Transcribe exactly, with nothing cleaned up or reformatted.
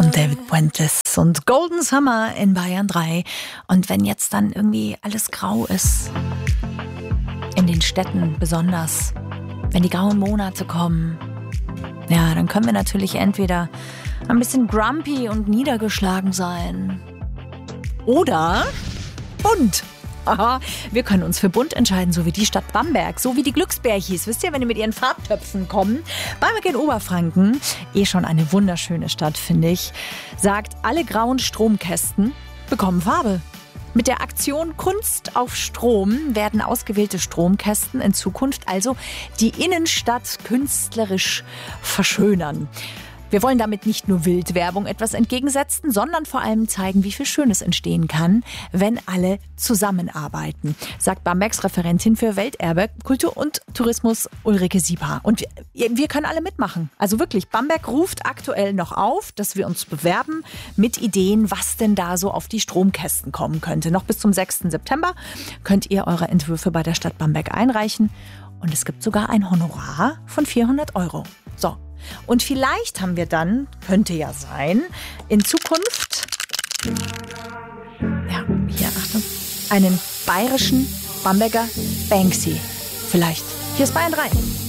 Und David Puentes und Golden Summer in Bayern drei. Und wenn jetzt dann irgendwie alles grau ist, in den Städten besonders, wenn die grauen Monate kommen, ja, dann können wir natürlich entweder ein bisschen grumpy und niedergeschlagen sein oder bunt. Aha, wir können uns für bunt entscheiden, so wie die Stadt Bamberg, so wie die Glücksbärchis. Wisst ihr, wenn die mit ihren Farbtöpfen kommen? Bamberg in Oberfranken, eh schon eine wunderschöne Stadt, finde ich, sagt, alle grauen Stromkästen bekommen Farbe. Mit der Aktion Kunst auf Strom werden ausgewählte Stromkästen in Zukunft also die Innenstadt künstlerisch verschönern. Wir wollen damit nicht nur Wildwerbung etwas entgegensetzen, sondern vor allem zeigen, wie viel Schönes entstehen kann, wenn alle zusammenarbeiten, sagt Bambergs Referentin für Welterbe, Kultur und Tourismus Ulrike Sieper. Und wir, wir können alle mitmachen. Also wirklich, Bamberg ruft aktuell noch auf, dass wir uns bewerben mit Ideen, was denn da so auf die Stromkästen kommen könnte. Noch bis zum sechsten September könnt ihr eure Entwürfe bei der Stadt Bamberg einreichen. Und es gibt sogar ein Honorar von vierhundert Euro. So. Und vielleicht haben wir dann, könnte ja sein, in Zukunft, ja, hier, Achtung, einen bayerischen Bamberger Banksy. Vielleicht. Hier ist Bayern drei.